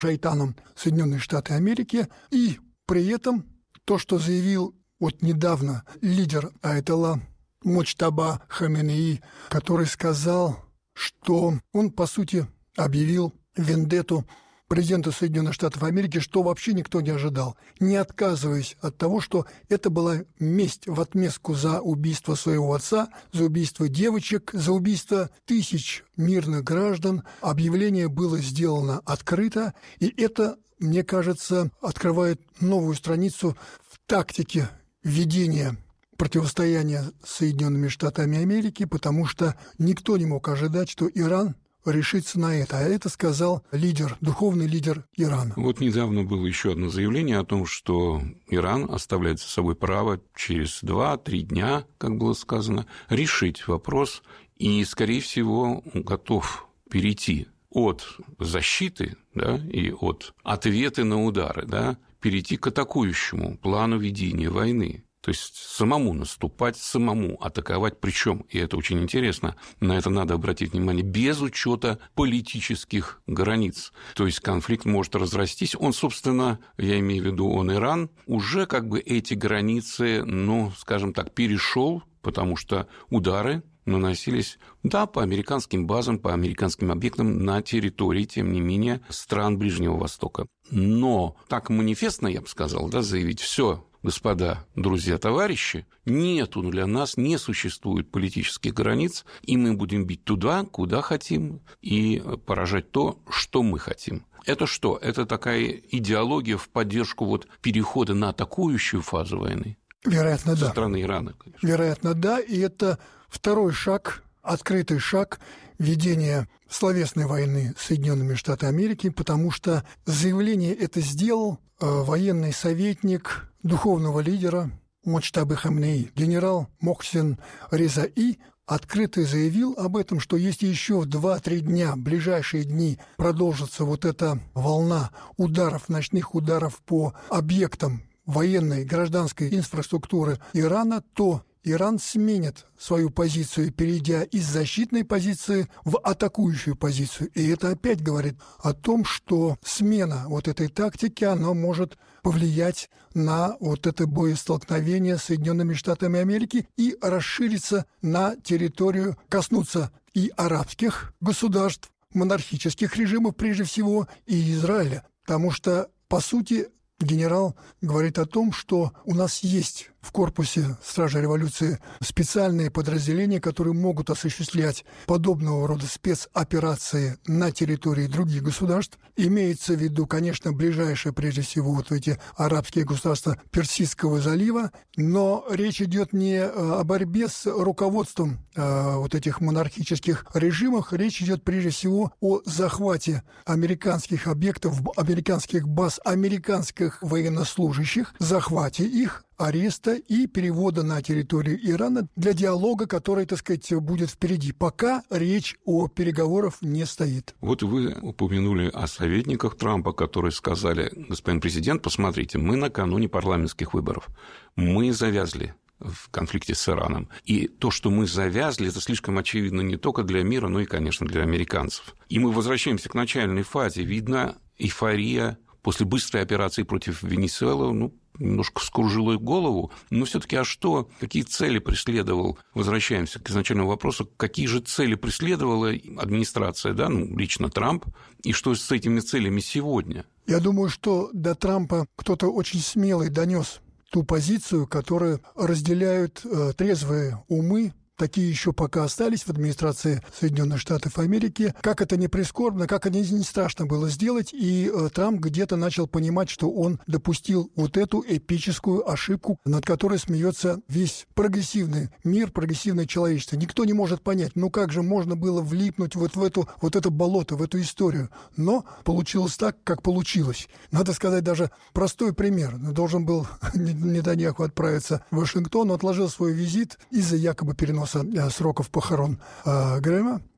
шайтаном Соединенные Штаты Америки. И при этом то, что заявил вот недавно лидер Аятолла Муджтаба Хаменеи, который сказал, что он, по сути, объявил вендетту президента Соединенных Штатов Америки, что вообще никто не ожидал, не отказываясь от того, что это была месть в отместку за убийство своего отца, за убийство девочек, за убийство тысяч мирных граждан. Объявление было сделано открыто, и это, мне кажется, открывает новую страницу в тактике ведения противостояния с Соединенными Штатами Америки, потому что никто не мог ожидать, что Иран решиться на это. А это сказал духовный лидер Ирана. Вот недавно было еще одно заявление о том, что Иран оставляет за собой право через 2-3 дня, как было сказано, решить вопрос и, скорее всего, готов перейти от защиты, да, и от ответа на удары, да, перейти к атакующему плану ведения войны. То есть самому наступать, самому атаковать, причем, и это очень интересно, на это надо обратить внимание, без учета политических границ. То есть конфликт может разрастись. Он, собственно, я имею в виду, Иран, уже как бы эти границы, скажем так, перешел, потому что удары наносились, да, по американским базам, по американским объектам на территории, тем не менее, стран Ближнего Востока. Но так манифестно, я бы сказал, да, заявить все. Господа, друзья, товарищи, нету для нас, не существует политических границ, и мы будем бить туда, куда хотим, и поражать то, что мы хотим. Это что? Это такая идеология в поддержку перехода на атакующую фазу войны? Вероятно, да. Со стороны Ирана, конечно. Вероятно, да, и это второй шаг, открытый шаг ведения словесной войны с Соединенными Штатами Америки, потому что заявление это сделал военный советник духовного лидера Муджтабы Хаменеи, генерал Мохсен Резаи, открыто заявил об этом, что если еще в 2-3 дня, ближайшие дни, продолжится вот эта волна ударов, ночных ударов по объектам военной, гражданской инфраструктуры Ирана, то Иран сменит свою позицию, перейдя из защитной позиции в атакующую позицию. И это опять говорит о том, что смена вот этой тактики, она может повлиять на вот это боестолкновение с Соединенными Штатами Америки и расшириться на территорию, коснуться и арабских государств, монархических режимов прежде всего, и Израиля. Потому что, по сути, генерал говорит о том, что у нас есть в корпусе Стражей революции специальные подразделения, которые могут осуществлять подобного рода спецоперации на территории других государств. Имеется в виду, конечно, ближайшие, прежде всего, эти арабские государства Персидского залива, но речь идет не о борьбе с руководством этих монархических режимов, речь идет прежде всего о захвате американских объектов, американских баз, американских военнослужащих, захвате их, ареста и перевода на территорию Ирана для диалога, который, так сказать, будет впереди. Пока речь о переговорах не стоит. Вот вы упомянули о советниках Трампа, которые сказали: господин президент, посмотрите, мы накануне парламентских выборов, мы завязли в конфликте с Ираном. И то, что мы завязли, это слишком очевидно не только для мира, но и, конечно, для американцев. И мы возвращаемся к начальной фазе. Видно, эйфория после быстрой операции против Венесуэлы, немножко вскружила голову, но все-таки какие цели преследовал, возвращаемся к изначальному вопросу, какие же цели преследовала администрация, лично Трамп, и что с этими целями сегодня? Я думаю, что до Трампа кто-то очень смелый донес ту позицию, которую разделяют трезвые умы, такие еще пока остались в администрации Соединенных Штатов Америки. Как это не прискорбно, как это не страшно было сделать, и Трамп где-то начал понимать, что он допустил вот эту эпическую ошибку, над которой смеется весь прогрессивный мир, прогрессивное человечество. Никто не может понять, как же можно было влипнуть в это болото, в эту историю. Но получилось так, как получилось. Надо сказать даже простой пример. Должен был Нетаньяху отправиться в Вашингтон, он отложил свой визит из-за якобы переноса сроков похорон Грэма,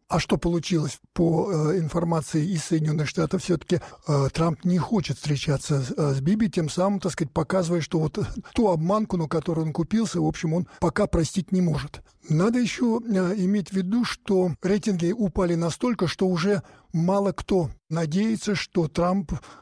А что получилось? По информации из Соединенных Штатов, все-таки Трамп не хочет встречаться с Биби, тем самым, так сказать, показывая, что вот ту обманку, на которую он купился, в общем, он пока простить не может. Надо еще иметь в виду, что рейтинги упали настолько, что уже мало кто надеется, что Трамп